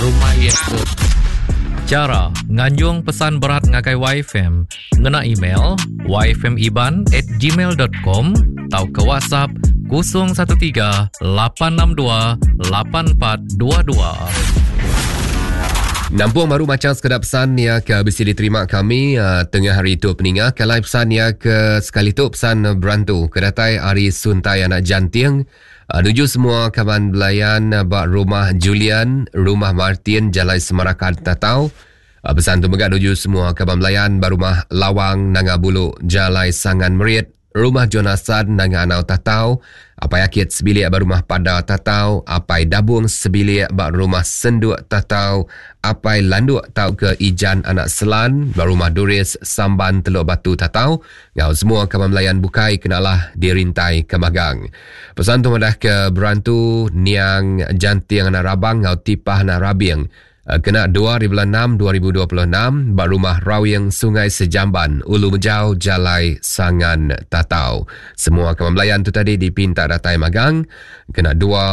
rumah itu. Cara nganjung pesan berat ngagai YFM ngena email yfmiban@gmail.com atau ke WhatsApp 013 862 8422. Nampung baru macam sekedar pesan ya ke bisa diterima kami tengah hari itu peningah. Kalau pesan ya ke sekali tu pesan berantu kedatai hari suntai anak janting. Nuju semua kawan belayan bak rumah Julian, rumah Martin, Jalan Semarakan Tatau. Pesan tu megak nuju semua kawan belayan bak rumah Lawang, Nanga Bulu, Jalan Sangan Merit, rumah Jonathan, Nanga Anau Tatau. Apai Akit sebilik bak rumah Pada Tatau, apai Dabung sebilik bak rumah Senduk Tatau, apai Landuk tau ke Ijan Anak Selan, bak rumah Doris Samban Teluk Batu Tatau. Ngau semua kawan melayan bukai kenalah dirintai ke Magang. Pesan tu madah ke berantu Niang Janting Anak Rabang, ngau Tipah Anak Rabing. Kena 2/6/2026 bak rumah Rawing Sungai Sejamban, Ulu Mejau, Jalai Sangan Tatau. Semua kawan melayan tu tadi dipinta datai magang. Kena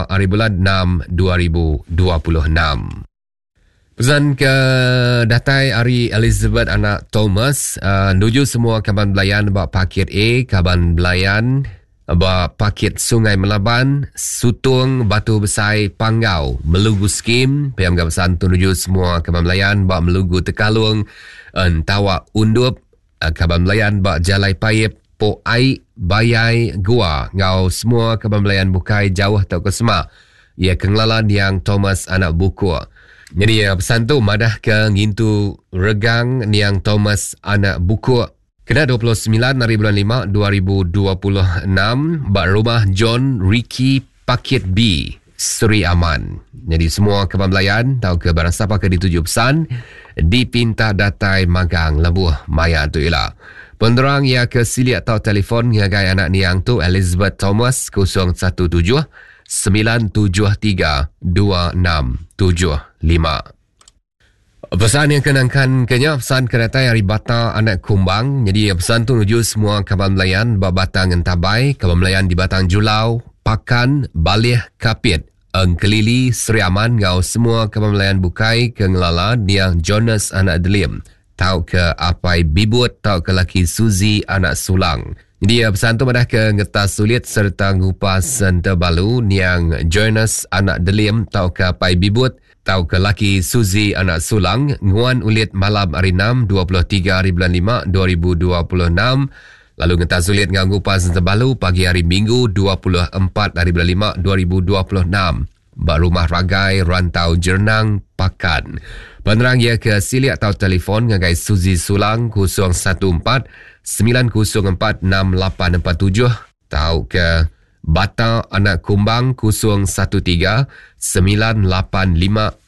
2/6/2026. Pesan ke datai Ari Elizabeth anak Thomas. Nuju semua kawan melayan bak Pakit A, kawan melayan bak Pakit Sungai Melaban, Sutung, Batu Besai, Panggau, Melugu Skim. Payam pesan tu nuju semua kawan melayan bak Melugu Tekalung, Tawa Undup, kawan melayan bak Jalai Payip, Pok Ai, Bayai, Gua. Ngau semua kawan melayan bukai jauh atau ke Semak. Ia kenglalan yang Thomas anak buku. Jadi pesan tu madah ke ngintu regang niang Thomas anak buku. Kena 29 hari bulan 5 2026 bak rumah John Ricky Pakit B, Seri Aman. Jadi semua kawan melayan tahu ke barang siapa ke dituju pesan dipinta datai magang lebuh maya tu ialah. Penerang ia ke silik atau telefon ngagai anak niang tu Elizabeth Thomas 017 973 2675. Pesan yang kenangkan kenya pesan kedatai hari Bata anak Kumbang. Jadi pesan tu nuju semua kawan melayan bak Batang Entabai, kawan melayan di Batang Julau, Pakan, Balih, Kapit, Engkelili, Seri Aman. Ngau semua kawan melayan bukai ke ngelala niang Jonas anak Delim. Tau ke Apai Bibut, tau ke laki Suzy anak Sulang. Jadi pesan tu madah ke ngetas sulit serta ngupas Sentabalu niang Jonas anak Delim, tau ke Apai Bibut, tau ke laki Suzy anak Sulang. Nguan ulit malam hari 6 23 hari bulan 5 2026. Lalu ngetas sulit ngau ngupas Sentabalu pagi hari Minggu 24 hari bulan 5 2026. Bak rumah Ragai, Rantau Jernang, Pakan. Penerang ia ke silik atau telefon ngagai Suzy Sulang 014 904 6847. Tahu ke Bata anak Kumbang 013 985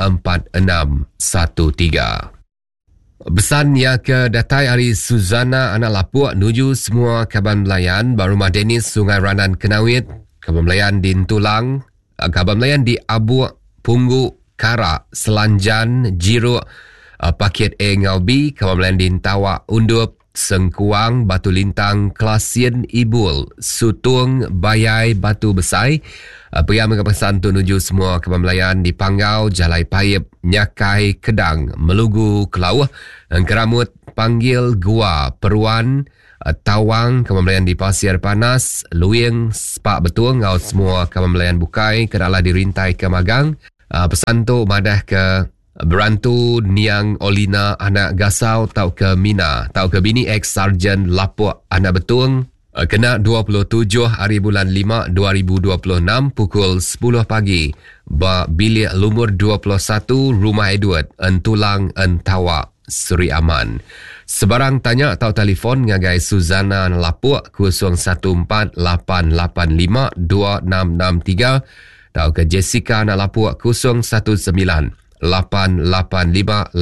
4613. Pesan ya ke datai hari Suzana anak Lapuk nuju semua kaban melayan bak rumah Dennis Sungai Ranan Kenawit, kaban melayan di Ntulang, kaban melayan di Abu Punggu Kara Selanjan Jiruk, Pakit A Ngaubi, kaban melayan di Tawa Undup, Sengkuang, Batu Lintang, Klasien, Ibul, Sutung, Bayai, Batu Besai. Pria mengepesan tu nuju semua kawan melayan di Panggau, Jalai Payip, Nyakai, Kedang, Melugu, Kelauh, Keramut, Panggil, Gua, Peruan, Tawang, kawan melayan di Pasir Panas, Luing, Sepak Betul. Ngau semua kawan melayan bukai kenalah dirintai ke Magang. Pesan tu madah ke berantu niang Olina anak Gasau, tau ke Mina, tau ke bini ex Sarjan Lapuk anak Betung. Kena 27 hari bulan 5 2026 pukul 10 pagi bak bilik lumur 21 rumah Edward, Entulang, Entawa, Seri Aman. Sebarang tanya atau telefon ngagai Suzana Lapuk 014 885 2663. Tau ke Jessica Lapuk 019 885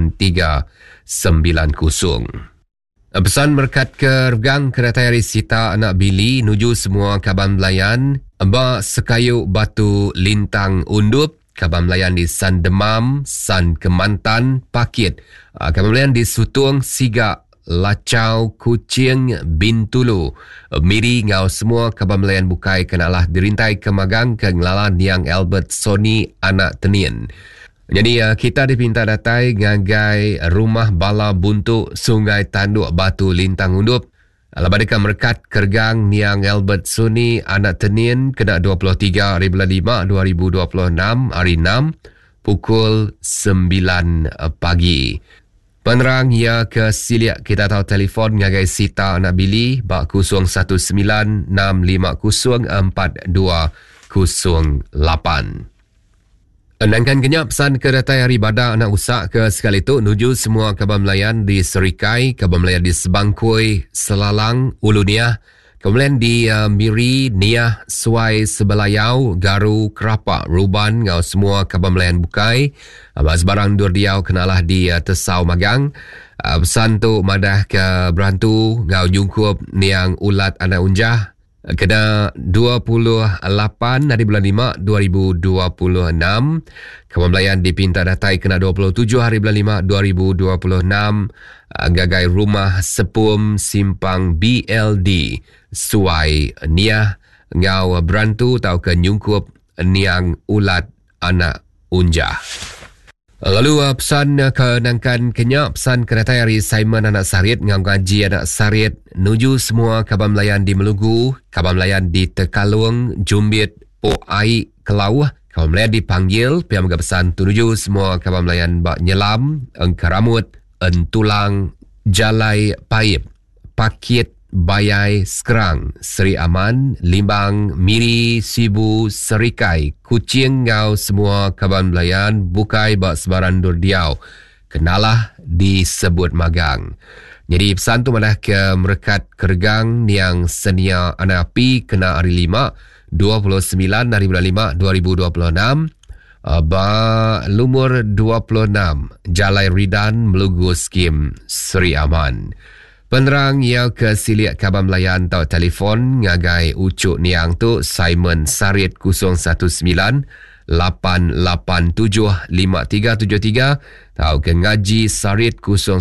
8390. Pesan berkat ke regang kedatai hari Sita anak Billy nuju semua kaban melayan bak Sekayu Batu Lintang Undup, kaban melayan di San Demam, San Kemantan, Pakit, kaban melayan di Sutung, Sigak, Lacau, Kuching, Bintulu, Miri. Ngau semua kaban melayan bukai kenalah dirintai ke Magang ke ngelalan yang Albert Sony anak Tenin. Jadi kita dipinta datai ngagai rumah bala buntuk Sungai Tanduk Batu Lintang Undup. Labadika Merkat Kergang Niang Albert Suni anak Tenin kena 23 hari bulan 5 2026 hari 6 pukul 9 pagi. Penerang ia ke siliak kita tahu telefon ngagai Sita anak Bili bak 01965042008. Enangkan kenyap pesan ke datai hari badak anak usak ke sekali itu nuju semua Kaban Melayan di Serikai, Kaban Melayan di Sebangkoi, Selalang, Ulu Niah, Kaban Melayan di Miri, Niah, Suai, Sebelayau, Garu, Kerapak, Ruban, ngau semua Kaban Melayan Bukai, abas barang Durdiau kenalah di Tesau Magang. Pesan tu madah ke Berantu, ngau jungkup Niang Ulat anak Unjah, kena 28 hari bulan 5 2026. Kawan Melayan dipinta datai kena 27 hari bulan 5 2026. Gagai rumah Sepum Simpang BLD Suai Niah ngau Berantu tau ke nyungkup Niang Ulat anak Unjah. Lalu pesan kenangkan kenyak pesan ke datai hari Simon anak Sarit ngau ngaji anak Sarit nuju semua Kaban Melayan di Melugu, Kaban Melayan di Tekalung, Jumbit, Ai, Kelau. Kaban Melayan dipanggil pihak megah pesan tunuju semua Kaban Melayan bak Nyelam, Engkaramut, Entulang, Jalai Paip, Pakit, Bayai, Skerang, Seri Aman, Limbang, Miri, Sibu, Serikai, Kuching ngau semua Kaban Melayan bukai bak sebaran Durdiau. Kenalah disebut Magang. Jadi pesan tu malah ke Merekat Kergang Niang Senia anak api kena hari 5 29 hari bulan 5 2026. Ba lumur 26 Jalai Ridan Melugu Skim Seri Aman. Penerang ia ke siliak Kaban Melayan tau telefon ngagai ucuk niang tu Simon Sarit 019-887-5373 tau ke ngaji Sarit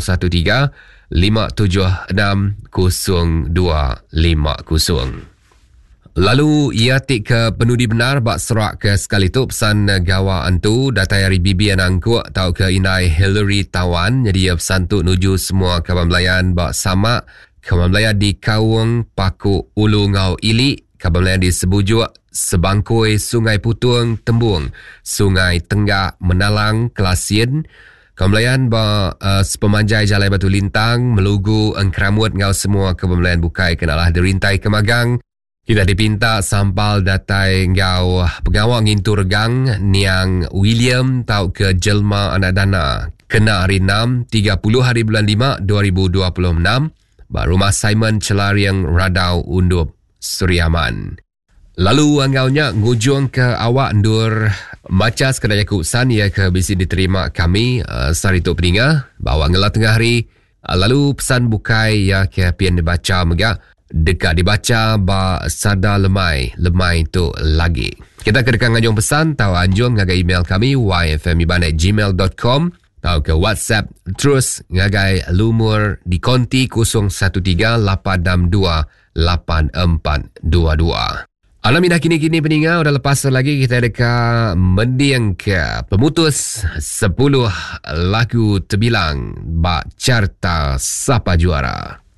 013-576-0250. Lalu ia tik ke penudi benar bak serak ke sekali tu pesan gawa antu datai hari bibi anangkuk tau ke inai Hillary Tawan. Jadi ia pesan tu nuju semua Kaban Melayan bak sama Kaban Melayan di Kawung Paku Ulu Ngau Ili, Kaban Melayan di Sebujuk, Sebangkoi, Sungai Putung, Tembung, Sungai Tenggak, Menalang, Kelasian. Kaban Melayan bak Sepemanjai Jalai Batu Lintang, Melugu, Engkeramut ngau semua Kaban Melayan bukai kenalah derintai ke Magang. Kita dipinta sampal datai ngau pegawang intu regang Niang William tau ke Jelma anak dana kena hari 6 30 hari bulan 5 2026 bak rumah Simon Celariang Radau Undup Suriaman. Lalu angaunya ngujung ke awak ndur maca sekadar yakusan ia ke bisi diterima kami sarituk peninga bawa ngelah tengah hari. Lalu pesan bukai ya ke pian dibaca megak dekat dibaca ba sada lemai tu lagi. Kita kedekan ngajong pesan tahu anjung ngagai email kami yfmiban@gmail.com tahu ke WhatsApp terus ngagai lumur di konti 0138628422. Alam indah kini-kini peninga udah lepas lagi kita dekat mendiang ke pemutus 10 lagu terbilang bak carta Sapa Juara.